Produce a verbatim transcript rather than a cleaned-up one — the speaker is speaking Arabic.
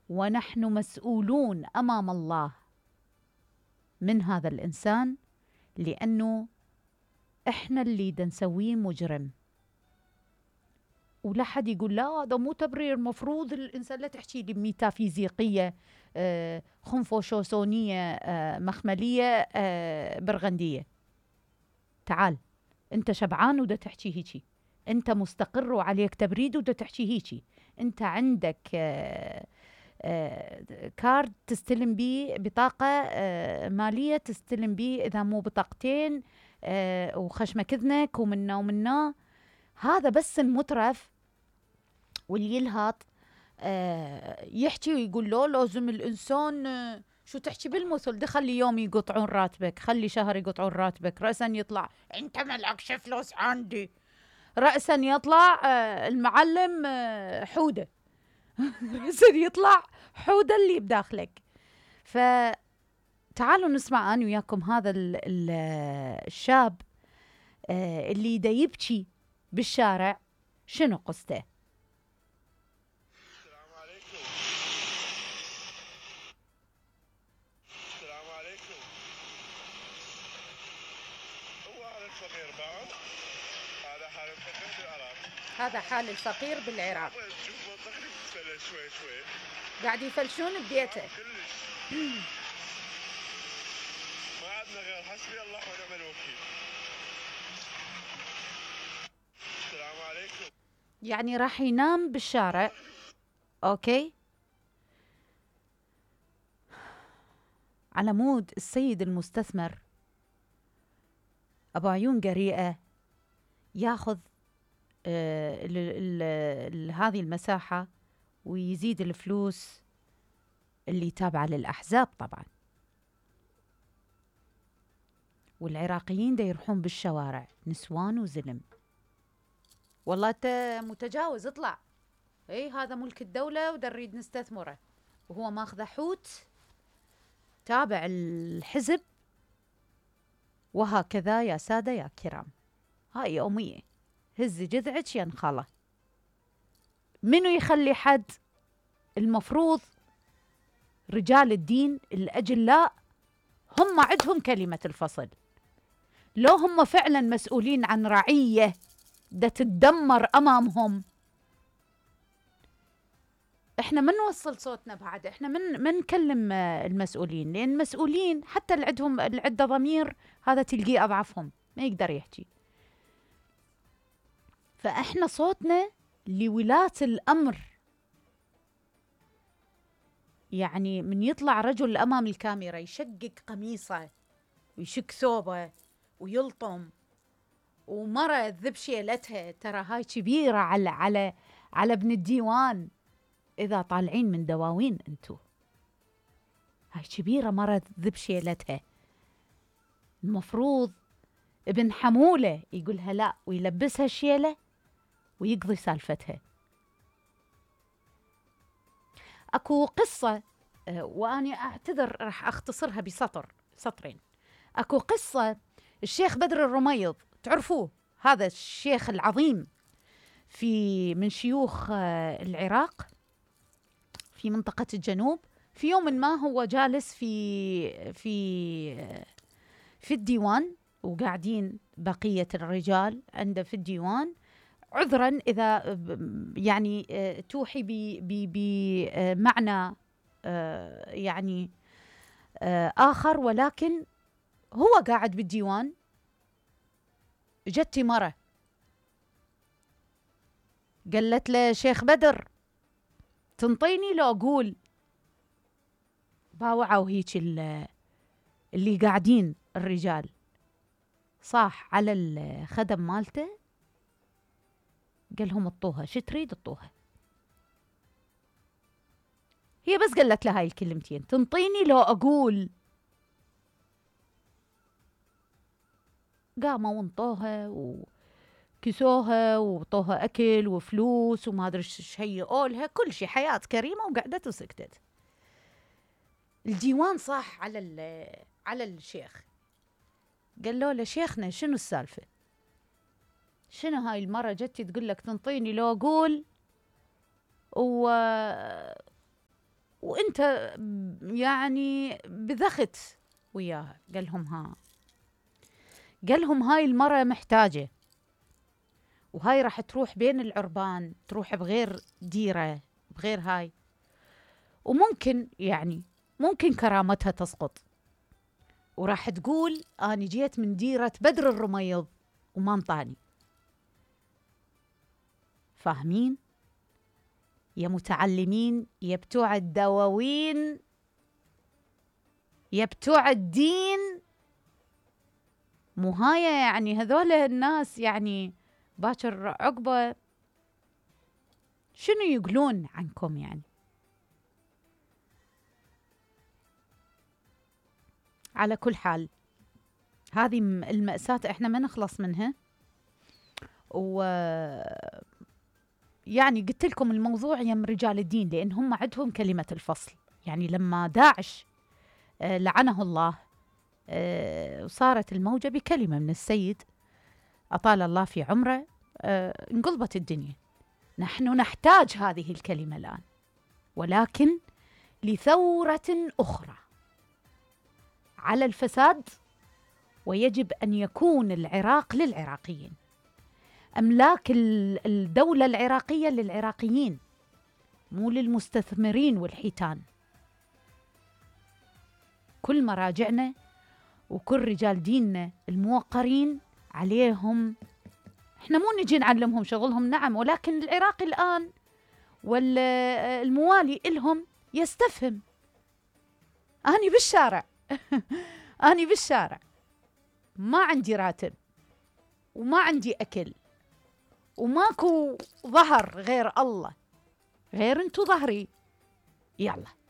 ونحن مسؤولون أمام الله من هذا الإنسان، لأنه إحنا اللي دنسويه مجرم. ولا حد يقول لا هذا مو تبرير، مفروض الإنسان لا تحكي لي ميتافيزيقية آه خنفوشوسونية آه مخملية آه برغندية. تعال أنت شبعان ودا تحكي هيجي، أنت مستقر وعليك تبريد ودا تحكي هيجي، أنت عندك آه آه كارد تستلم بيه، بطاقة آه مالية تستلم بيه، إذا مو بطاقتين آه وخشمك إذنك ومنا ومنا. هذا بس المترف واللي يلهط آه يحكي ويقول له لازم الإنسان آه شو تحكي بالمثل ده، خلي يوم يقطعون راتبك، خلي شهر يقطعون راتبك، رأسا يطلع انت ملعكش فلوس عندي، رأسا يطلع آه المعلم آه حودة رأسا يطلع حودة اللي بداخلك. فتعالوا نسمع أنا وياكم هذا ال ال الشاب آه اللي دا يبكي بالشارع، شنو قصته؟ السلام عليكم. السلام عليكم. هو هذا الفقير بعد، هذا حال الفقير بالعراق. هذا حال الفقير بالعراق. شوف منطقة تتفلل شوي شوي. قاعد يفلشون ببيته. كلش. ما عندنا غير حسبي الله ونعم الوكيل. السلام عليكم. يعني راح ينام بالشارع، اوكي، على مود السيد المستثمر ابو عيون قريئه ياخذ آه ال ال ال هذه المساحه ويزيد الفلوس اللي تابعه للاحزاب طبعا. والعراقيين دا يروحون بالشوارع نسوان وزلم. والله انت متجاوز، اطلع. اي هذا ملك الدوله ودا نريد نستثمره، وهو ماخذه حوت تابع الحزب. وهكذا يا سادة يا كرام، هاي يومية، هز جذعك ينخله. منو يخلي حد؟ المفروض رجال الدين الأجلاء هم عندهم كلمة الفصل. لو هم فعلا مسؤولين عن رعية دا تتدمر أمامهم، احنا ما نوصل صوتنا بعد، احنا من من نكلم المسؤولين، لان المسؤولين حتى اللي عندهم اللي عنده ضمير هذا تلقيه اضعفهم ما يقدر يحكي. فاحنا صوتنا لولاة الامر. يعني من يطلع رجل امام الكاميرا يشقق قميصه ويشك ثوبه ويلطم، ومرة تذب شيلتها، ترى هاي كبيرة على على على ابن الديوان. إذا طالعين من دواوين أنتو، هاي كبيرة مرة ذب شيلتها. المفروض ابن حمولة يقولها لا ويلبسها الشيلة ويقضي سالفتها. أكو قصة وأنا أعتذر راح أختصرها بسطر سطرين. أكو قصة الشيخ بدر الرميض، تعرفوه هذا الشيخ العظيم في من شيوخ العراق في منطقة الجنوب. في يوم ما هو جالس في في في الديوان، وقاعدين بقية الرجال عنده في الديوان، عذرا إذا يعني توحي بمعنى يعني آخر، ولكن هو قاعد بالديوان. جت مرة قالت له شيخ بدر تنطيني لو أقول. باوعوا هيك اللي قاعدين الرجال، صاح على الخدم مالته قال لهم اطوها، شو تريد اطوها. هي بس قالت له هاي الكلمتين، تنطيني لو أقول. قاموا وانطوها وكسوها وطوها أكل وفلوس وما أدري ايش هيئوا لها، كل شيء، حياة كريمة، وقعدت وسكتت. الديوان صاح على على الشيخ، قال له شيخنا شنو السالفة؟ شنو هاي المرة جتي تقول لك تنطيني لو أقول و وانت يعني بذخت وياها. قال لهم ها قال لهم هاي المرأة محتاجة، وهاي راح تروح بين العربان، تروح بغير ديرة بغير هاي، وممكن يعني ممكن كرامتها تسقط، وراح تقول أنا جيت من ديرة بدر الرميض وما انطاني. فاهمين يا متعلمين، يا بتوع الدواوين، يا بتوع الدين؟ مو هاي يعني هذول الناس يعني باكر عقبة شنو يقولون عنكم يعني؟ على كل حال هذه المأساة احنا ما نخلص منها. و يعني قلت لكم الموضوع يم رجال الدين، لأن هم عندهم كلمة الفصل. يعني لما داعش آه لعنه الله آه وصارت الموجة بكلمة من السيد أطال الله في عمره، آه انقلبت الدنيا. نحن نحتاج هذه الكلمة الآن، ولكن لثورة أخرى على الفساد. ويجب أن يكون العراق للعراقيين، أملاك الدولة العراقية للعراقيين، مو للمستثمرين والحيتان. كل مراجعنا وكل رجال ديننا الموقرين عليهم، احنا مو نجي نعلمهم شغلهم نعم، ولكن العراق الآن والموالي إلهم يستفهم. أنا بالشارع أنا بالشارع ما عندي راتب وما عندي أكل وماكو ظهر غير الله، غير انتو ظهري. يلا